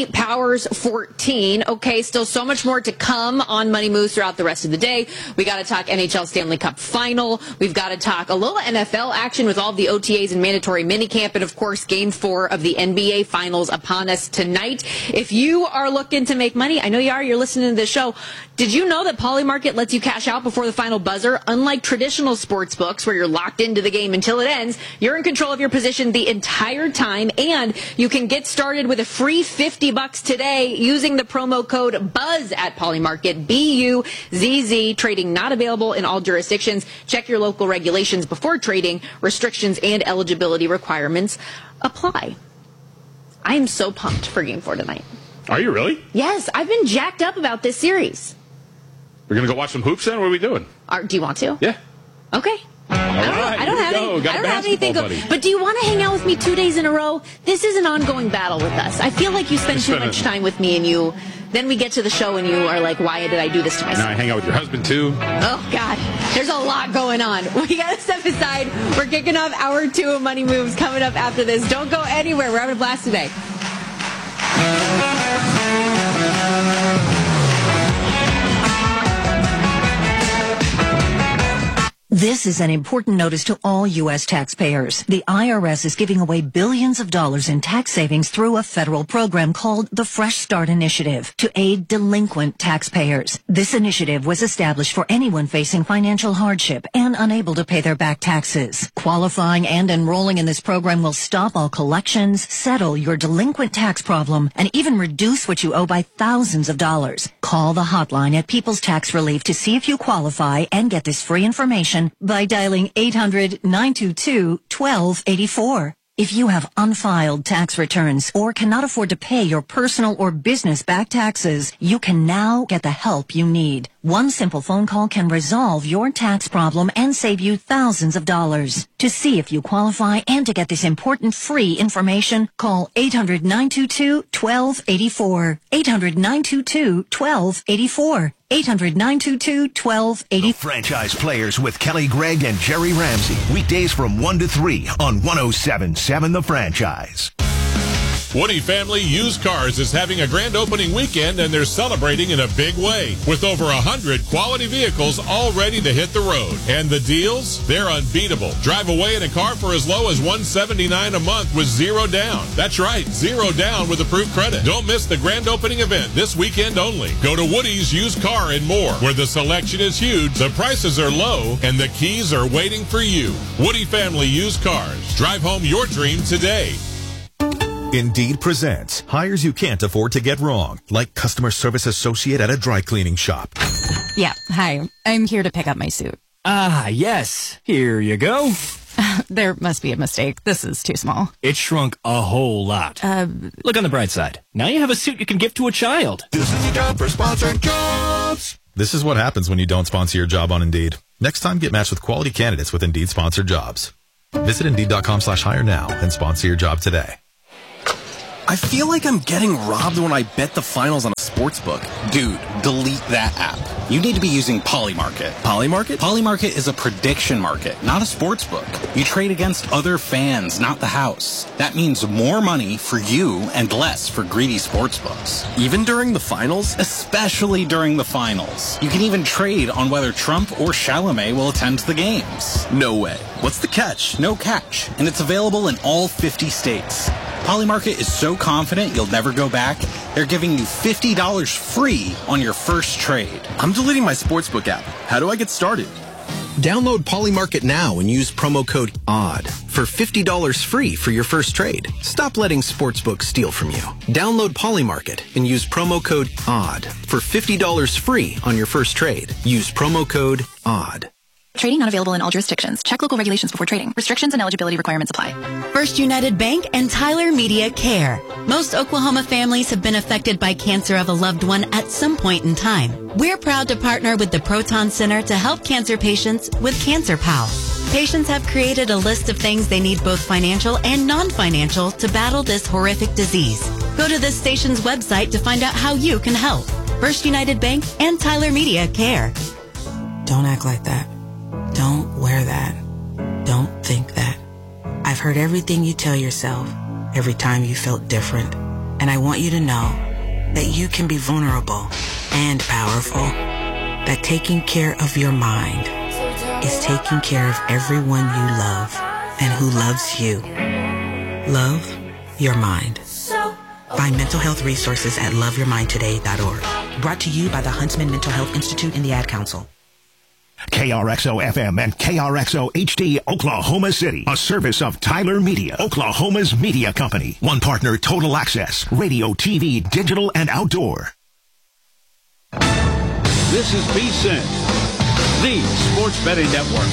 CPowers14. Okay, still so much more to come on Money Moves throughout the rest of the day. We got to talk NHL Stanley Cup Final. We've got to talk a little NFL action with all of the OTAs and mandatory minicamp, and of course, Game 4 of the NBA Finals upon us tonight. If you are looking to make money, I know you are. You're listening to this show. Did you know that Polymarket lets you cash out before the final buzzer? Unlike traditional sports books where you're locked into the game until it ends, you're in control of your position the entire time, and you can get started with a free $50 today using the promo code BUZZ at Polymarket, BUZZ. Trading not available in all jurisdictions. Check your local regulations before trading. Restrictions and eligibility requirements apply. I am so pumped for Game 4 tonight. Are you really? Yes, I've been jacked up about this series. We're going to go watch some hoops then? What are we doing? Do you want to? Yeah. Okay. I don't have anything. But do you want to hang out with me 2 days in a row? This is an ongoing battle with us. I feel like you spend too much time with me, and then we get to the show and you are like, why did I do this to myself? Now I hang out with your husband too. Oh God, there's a lot going on. We got to step aside. We're kicking off hour 2 of Money Moves coming up after this. Don't go anywhere. We're having a blast today. This is an important notice to all U.S. taxpayers. The IRS is giving away billions of dollars in tax savings through a federal program called the Fresh Start Initiative to aid delinquent taxpayers. This initiative was established for anyone facing financial hardship and unable to pay their back taxes. Qualifying and enrolling in this program will stop all collections, settle your delinquent tax problem, and even reduce what you owe by thousands of dollars. Call the hotline at People's Tax Relief to see if you qualify and get this free information by dialing 800-922-1284. If you have unfiled tax returns or cannot afford to pay your personal or business back taxes, you can now get the help you need. One simple phone call can resolve your tax problem and save you thousands of dollars. To see if you qualify and to get this important free information, call 800-922-1284. 800-922-1284. 800-922-1280. The Franchise Players with Kelly Gregg and Jerry Ramsey. Weekdays from 1 to 3 on 107.7 The Franchise. Woody Family Used Cars is having a grand opening weekend, and they're celebrating in a big way with over 100 quality vehicles all ready to hit the road. And the deals, they're unbeatable. Drive away in a car for as low as $179 a month with zero down. That's right, zero down with approved credit. Don't miss the grand opening event this weekend only. Go to Woody's Used Car and More, where the selection is huge, the prices are low, and the keys are waiting for you. Woody Family Used Cars. Drive home your dream today. Indeed presents hires you can't afford to get wrong, like customer service associate at a dry cleaning shop. Yeah, hi. I'm here to pick up my suit. Ah, yes. Here you go. There must be a mistake. This is too small. It shrunk a whole lot. Look on the bright side. Now you have a suit you can give to a child. This is your job for sponsored jobs. This is what happens when you don't sponsor your job on Indeed. Next time, get matched with quality candidates with Indeed sponsored jobs. Visit Indeed.com/hire now and sponsor your job today. I feel like I'm getting robbed when I bet the finals on a sportsbook. Dude, delete that app. You need to be using Polymarket. Polymarket? Polymarket is a prediction market, not a sportsbook. You trade against other fans, not the house. That means more money for you and less for greedy sportsbooks. Even during the finals? Especially during the finals. You can even trade on whether Trump or Chalamet will attend the games. No way. What's the catch? No catch. And it's available in all 50 states. Polymarket is so confident you'll never go back, they're giving you $50 free on your first trade. I'm deleting my sportsbook app. How do I get started? Download Polymarket now and use promo code ODD for $50 free for your first trade. Stop letting sportsbooks steal from you. Download Polymarket and use promo code ODD for $50 free on your first trade. Use promo code ODD. Trading not available in all jurisdictions. Check local regulations before trading. Restrictions and eligibility requirements apply. First United Bank and Tyler Media Care. Most Oklahoma families have been affected by cancer of a loved one at some point in time. We're proud to partner with the Proton Center to help cancer patients with Cancer Pal. Patients have created a list of things they need, both financial and non-financial, to battle this horrific disease. Go to this station's website to find out how you can help. First United Bank and Tyler Media Care. Don't act like that. Don't wear that. Don't think that. I've heard everything you tell yourself every time you felt different. And I want you to know that you can be vulnerable and powerful. That taking care of your mind is taking care of everyone you love and who loves you. Love your mind. Find mental health resources at loveyourmindtoday.org. Brought to you by the Huntsman Mental Health Institute and the Ad Council. KRXO FM and KRXO HD Oklahoma City, a service of Tyler Media, Oklahoma's media company. One partner, Total Access, radio, TV, digital, and outdoor. This is VSiN, the Sports Betting Network.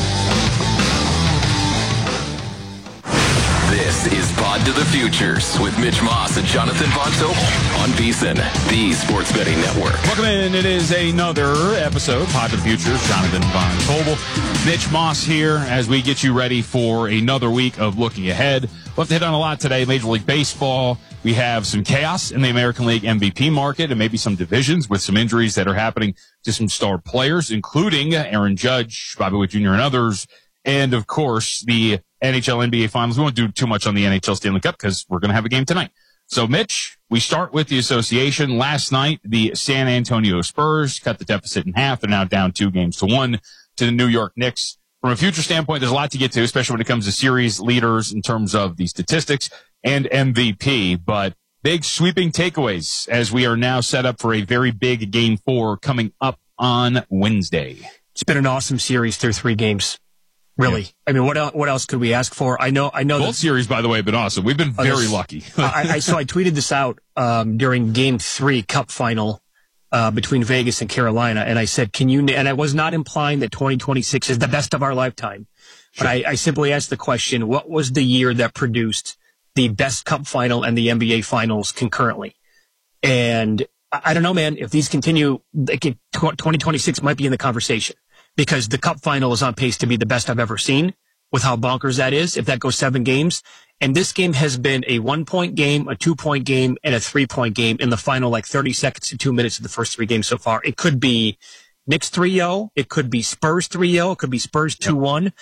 This is Pod to the Futures with Mitch Moss and Jonathan Von Tobel on VSiN, the Sports Betting Network. Welcome in. It is another episode, Pod to the Futures. Jonathan Von Tobel, Mitch Moss here as we get you ready for another week of looking ahead. We'll have to hit on a lot today. Major League Baseball. We have some chaos in the American League MVP market and maybe some divisions with some injuries that are happening to some star players, including Aaron Judge, Bobby Witt Jr., and others. And, of course, the NHL NBA Finals. We won't do too much on the NHL Stanley Cup because we're going to have a game tonight. So, Mitch, we start with the association. Last night, the San Antonio Spurs cut the deficit in half and now down 2-1 to the New York Knicks. From a future standpoint, there's a lot to get to, especially when it comes to series leaders in terms of the statistics and MVP. But big sweeping takeaways as we are now set up for a very big Game 4 coming up on Wednesday. It's been an awesome series through 3 games. Really. Yeah. I mean, what else could we ask for? I know. Both series, by the way, have been awesome. We've been very lucky. So I tweeted this out during Game 3 Cup final between Vegas and Carolina, and I said, and I was not implying that 2026 is the best of our lifetime, but I simply asked the question, what was the year that produced the best Cup final and the NBA Finals concurrently? And I don't know, man, if these continue, 2026 might be in the conversation. Because the Cup final is on pace to be the best I've ever seen with how bonkers that is, if that goes 7 games. And this game has been a 1-point game, a 2-point game, and a 3-point game in the final, 30 seconds to 2 minutes of the first 3 games so far. It could be Knicks 3-0. It could be Spurs 3-0. It could be Spurs 2-1.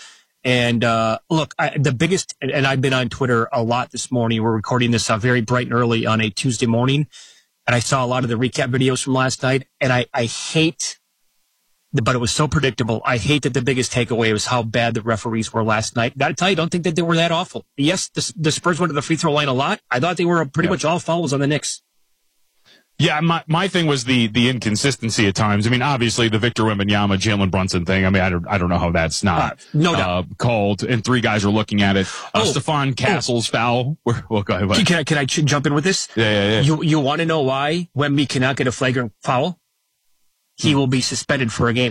And look, the biggest, and I've been on Twitter a lot this morning. We're recording this very bright and early on a Tuesday morning. And I saw a lot of the recap videos from last night. And I hate, but it was so predictable. I hate that the biggest takeaway was how bad the referees were last night. Gotta tell you, I don't think that they were that awful. Yes, the Spurs went to the free throw line a lot. I thought they were pretty much all fouls on the Knicks. Yeah, my thing was the inconsistency at times. I mean, obviously the Victor Wembanyama, Jalen Brunson thing. I mean, I don't know how that's not no doubt called, and three guys are looking at it. Stephon Castle's foul. Well, go ahead. Can I jump in with this? Yeah. You want to know why Wemby cannot get a flagrant foul? He will be suspended for a game.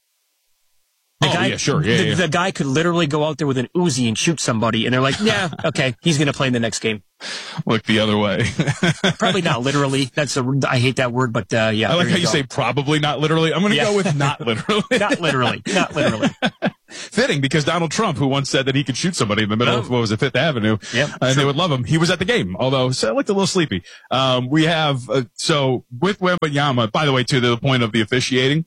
The guy could literally go out there with an Uzi and shoot somebody, and they're like, yeah, okay, he's going to play in the next game. Look the other way. Probably not literally. I hate that word, but yeah. I like how you say probably not literally. I'm going to go with not literally. Not literally. Not literally. Fitting, because Donald Trump, who once said that he could shoot somebody in the middle of, Fifth Avenue, and they would love him. He was at the game, although I looked a little sleepy. We have, so with Wembanyama, by the way, to the point of the officiating,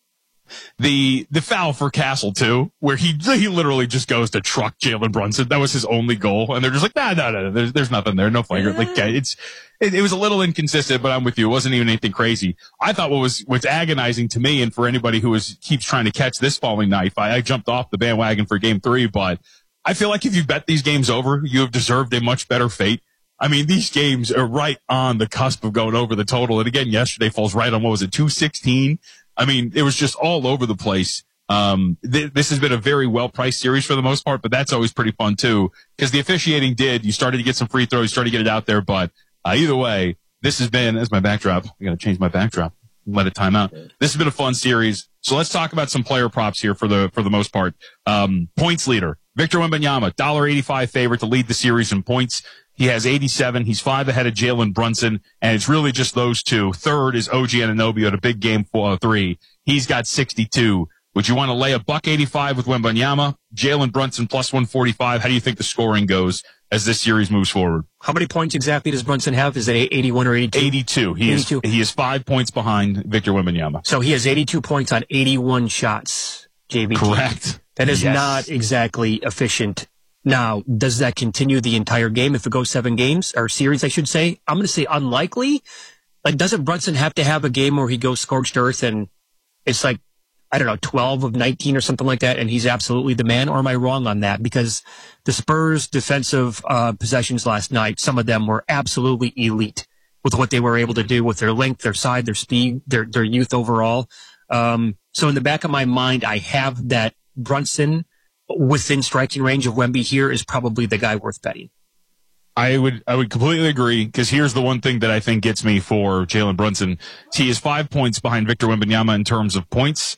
the foul for Castle too, where he literally just goes to truck Jalen Brunson. That was his only goal, and they're just like, no, there's nothing there, no flagrant. Like it was a little inconsistent, but I'm with you. It wasn't even anything crazy. I thought what's agonizing to me, and for anybody who keeps trying to catch this falling knife, I jumped off the bandwagon for Game 3, but I feel like if you bet these games over, you have deserved a much better fate. I mean, these games are right on the cusp of going over the total, and again, yesterday falls right on 216. I mean, it was just all over the place. This has been a very well-priced series for the most part, but that's always pretty fun too, because the officiating you started to get some free throws, you started to get it out there, but either way, this has been, as my backdrop, I got to change my backdrop, let it time out. This has been a fun series. So let's talk about some player props here for the most part. Points leader, Victor Wembanyama, $1.85 favorite to lead the series in points. He has 87. He's 5 ahead of Jalen Brunson, and it's really just those two. Third is OG Anunoby at a big game 3. He's got 62. Would you want to lay $1.85 with Wembanyama? Jalen Brunson plus 145. How do you think the scoring goes as this series moves forward? How many points exactly does Brunson have? Is it 81 or 82? 82. He is 5 points behind Victor Wembanyama. So he has 82 points on 81 shots, JVT. Correct. That is not exactly efficient. Now, does that continue the entire game if it goes 7 games, or series, I should say? I'm going to say unlikely. Like, doesn't Brunson have to have a game where he goes scorched earth and it's like, I don't know, 12 of 19 or something like that, and he's absolutely the man? Or am I wrong on that? Because the Spurs' defensive possessions last night, some of them were absolutely elite with what they were able to do with their length, their side, their speed, their youth overall. So in the back of my mind, I have that Brunson within striking range of Wemby here is probably the guy worth betting. I would completely agree, because here's the one thing that I think gets me for Jalen Brunson. He is 5 points behind Victor Wembanyama in terms of points.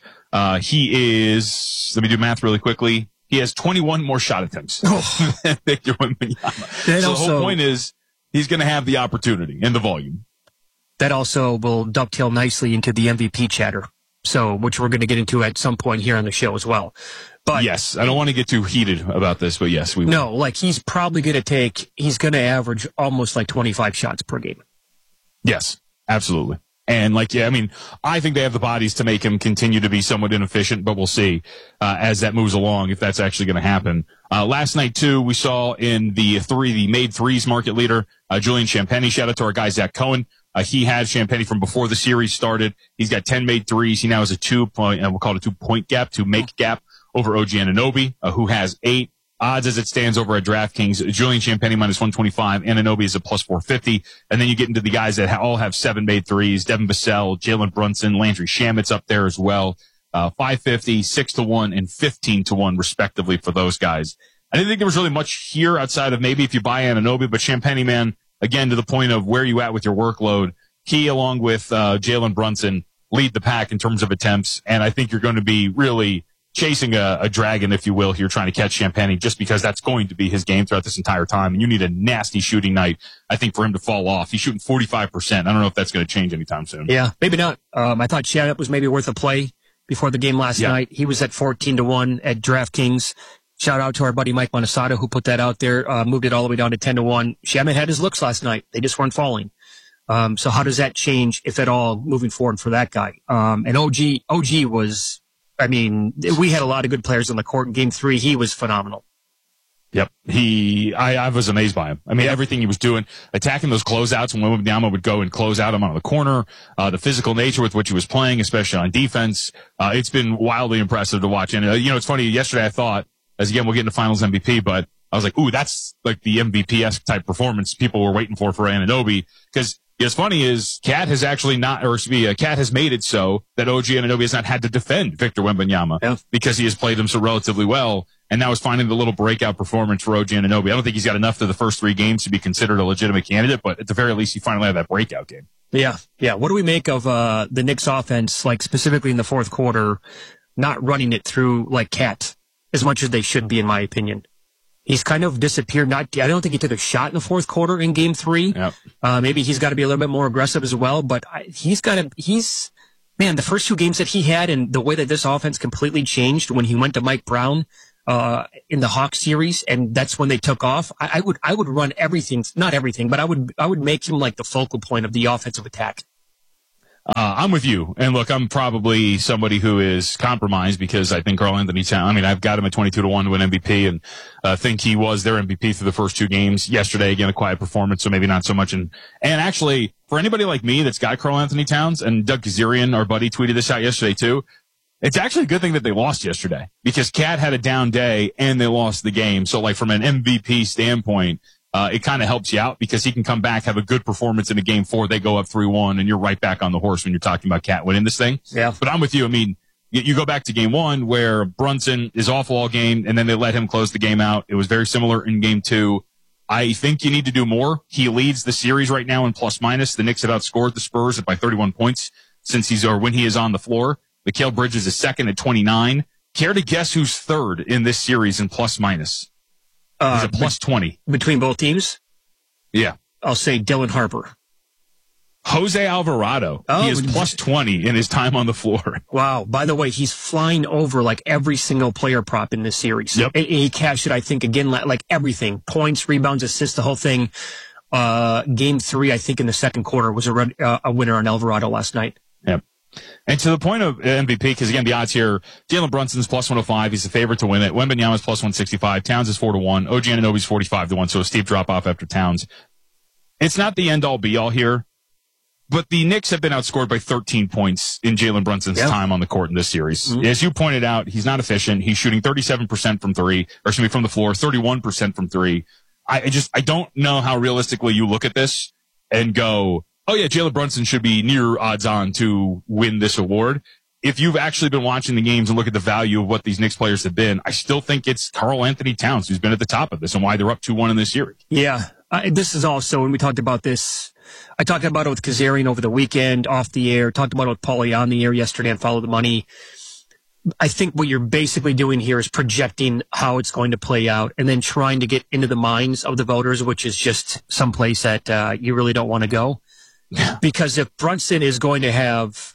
He is, let me do math really quickly. He has 21 more shot attempts than Victor Wembanyama. So the whole point is he's going to have the opportunity and the volume. That also will dovetail nicely into the MVP chatter. So, which we're going to get into at some point here on the show as well. But yes, I don't want to get too heated about this, but yes, we will. No, like he's probably going to average almost like 25 shots per game. Yes, absolutely. And I think they have the bodies to make him continue to be somewhat inefficient, but we'll see as that moves along if that's actually going to happen. Last night too, we saw in the made threes market leader, Julian Champagnie. Shout out to our guy, Zach Cohen. He had Champagnie from before the series started. He's got 10 made threes. He now has a 2-point gap, to make gap over OG Anunoby, who has 8. Odds as it stands over at DraftKings, Julian Champagnie minus 125, Anunoby is a plus 450. And then you get into the guys that all have 7 made threes, Devin Vassell, Jalen Brunson, Landry Shamet's up there as well. 550, 6-1, and 15-1 respectively for those guys. I didn't think there was really much here outside of maybe if you buy Anunoby, but Champagnie, man, again, to the point of where you at with your workload, he, along with Jalen Brunson, lead the pack in terms of attempts. And I think you're going to be really chasing a dragon, if you will, here, trying to catch Champagnie, just because that's going to be his game throughout this entire time. And you need a nasty shooting night, I think, for him to fall off. He's shooting 45%. I don't know if that's going to change anytime soon. Yeah, maybe not. I thought Shamet was maybe worth a play before the game last night. He was at 14-1 at DraftKings. Shout out to our buddy Mike Montesado, who put that out there, moved it all the way down to 10-1. Shamet had his looks last night. They just weren't falling. So how does that change, if at all, moving forward for that guy? And OG was I mean, we had a lot of good players on the court in Game 3. He was phenomenal. Yep. I was amazed by him. I mean, everything he was doing, attacking those closeouts when Wembanyama would go and close out him out of the corner, the physical nature with which he was playing, especially on defense. It's been wildly impressive to watch. And, it's funny. Yesterday I thought, as again, we'll get into finals MVP, but I was like, ooh, that's like the MVP-esque type performance people were waiting for Anunoby. Because what's funny is Cat has actually Cat has made it so that OG Anunoby has not had to defend Victor Wembanyama because he has played him so relatively well. And now is finding the little breakout performance for OG Anunoby. I don't think he's got enough to the first 3 games to be considered a legitimate candidate, but at the very least, he finally had that breakout game. Yeah. What do we make of the Knicks offense, like specifically in the fourth quarter, not running it through like Cat as much as they should be, in my opinion? He's kind of disappeared. I don't think he took a shot in the fourth quarter in Game 3. Yep. Maybe he's got to be a little bit more aggressive as well, but the first 2 games that he had and the way that this offense completely changed when he went to Mike Brown in the Hawks series, and that's when they took off. I would run everything, not everything, but I would make him like the focal point of the offensive attack. I'm with you. And look, I'm probably somebody who is compromised because I think Karl-Anthony Towns, I've got him at 22-1 to win MVP and think he was their MVP through the first 2 games. Yesterday, again, a quiet performance, so maybe not so much. And actually, for anybody like me that's got Karl-Anthony Towns, and Doug Kazarian, our buddy, tweeted this out yesterday too, it's actually a good thing that they lost yesterday because Cat had a down day and they lost the game. So like from an MVP standpoint, it kind of helps you out because he can come back, have a good performance in a Game 4. They go up 3-1 and you're right back on the horse when you're talking about Cat winning this thing. Yeah. But I'm with you. I mean, you go back to Game 1 where Brunson is awful all game and then they let him close the game out. It was very similar in Game 2. I think you need to do more. He leads the series right now in plus minus. The Knicks have outscored the Spurs by 31 points when he is on the floor. Mikal Bridges is second at 29. Care to guess who's third in this series in plus minus? He's at plus 20. Between both teams? Yeah. I'll say Dylan Harper. Jose Alvarado. He is plus 20 in his time on the floor. Wow. By the way, he's flying over like every single player prop in this series. Yep. And he cashed it, I think, again, like everything. Points, rebounds, assists, the whole thing. Game 3, I think, in the second quarter was a winner on Alvarado last night. Yep. And to the point of MVP, because again, the odds here, Jalen Brunson's plus 105. He's the favorite to win it. Wembanyama's plus 165. Towns is 4-1. OG Anunoby's 45-1. So a steep drop off after Towns. It's not the end all be all here, but the Knicks have been outscored by 13 points in Jalen Brunson's time on the court in this series. Mm-hmm. As you pointed out, he's not efficient. He's shooting 37% from the floor, 31% from 3. I don't know how realistically you look at this and go, oh yeah, Jalen Brunson should be near odds on to win this award. If you've actually been watching the games and look at the value of what these Knicks players have been, I still think it's Karl-Anthony Towns who's been at the top of this and why they're up 2-1 in this series. Yeah. This is also, when we talked about this, I talked about it with Kazarian over the weekend, off the air, talked about it with Paulie on the air yesterday on Follow the Money. I think what you're basically doing here is projecting how it's going to play out and then trying to get into the minds of the voters, which is just someplace that you really don't want to go. Because if Brunson is going to have,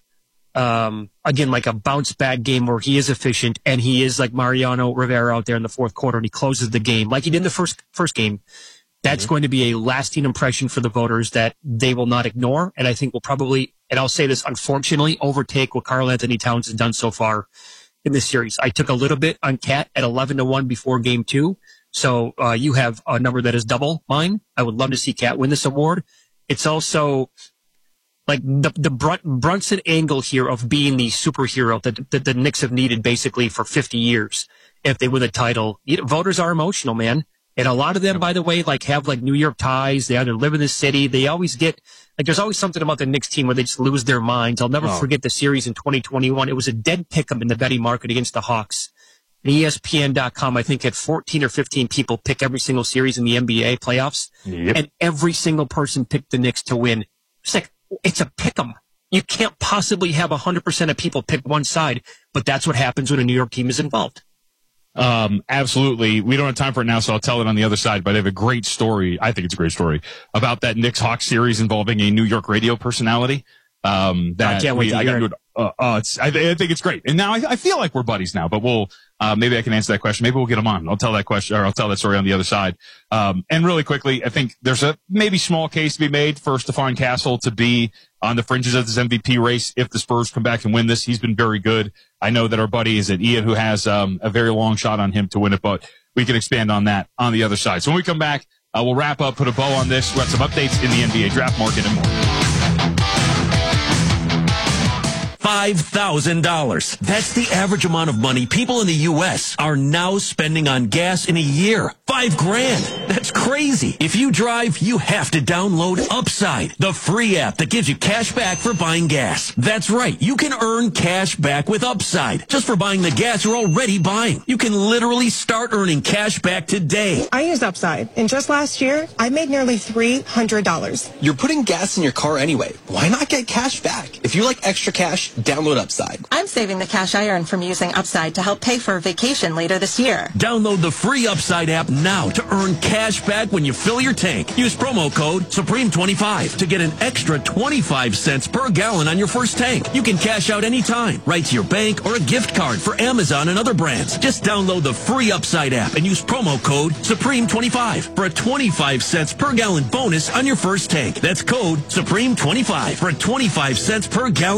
again, like a bounce back game where he is efficient and he is like Mariano Rivera out there in the fourth quarter and he closes the game like he did in the first game, that's going to be a lasting impression for the voters that they will not ignore. And I think will probably, and I'll say this, unfortunately, overtake what Karl-Anthony Towns has done so far in this series. I took a little bit on Cat at 11-1 before Game 2. So you have a number that is double mine. I would love to see Cat win this award. It's also like the Brunson angle here of being the superhero that the Knicks have needed basically for 50 years. If they win the title, voters are emotional, man. And a lot of them, by the way, like have like New York ties. They either live in the city. They always get like, there's always something about the Knicks team where they just lose their minds. I'll never forget the series in 2021. It was a dead pick'em in the betting market against the Hawks. And ESPN.com, I think, had 14 or 15 people pick every single series in the NBA playoffs. Yep. And every single person picked the Knicks to win. It's like, it's a pick'em. You can't possibly have 100% of people pick one side, but that's what happens when a New York team is involved. Absolutely. We don't have time for it now, so I'll tell it on the other side, but I have a great story. I think it's a great story about that Knicks Hawks series involving a New York radio personality. I can't wait to hear it. I think it's great. And now I feel like we're buddies now, but we'll, maybe I can answer that question. Maybe we'll get him on. I'll tell that question, or I'll tell that story on the other side. And really quickly, I think there's a maybe small case to be made for Stephon Castle to be on the fringes of this MVP race if the Spurs come back and win this. He's been very good. I know that our buddy is at Ian, who has a very long shot on him to win it, but we can expand on that on the other side. So when we come back, we'll wrap up, put a bow on this. We'll have some updates in the NBA draft market and more. $5,000. That's the average amount of money people in the U.S. are now spending on gas in a year. $5,000. That's crazy. If you drive, you have to download Upside, the free app that gives you cash back for buying gas. That's right. You can earn cash back with Upside just for buying the gas you're already buying. You can literally start earning cash back today. I used Upside, and just last year, I made nearly $300. You're putting gas in your car anyway. Why not get cash back? If you like extra cash, download Upside. I'm saving the cash I earn from using Upside to help pay for a vacation later this year. Download the free Upside app now to earn cash back when you fill your tank. Use promo code Supreme25 to get an extra 25 cents per gallon on your first tank. You can cash out anytime, right to your bank or a gift card for Amazon and other brands. Just download the free Upside app and use promo code Supreme25 for a 25 cents per gallon bonus on your first tank. That's code Supreme25 for a 25 cents per gallon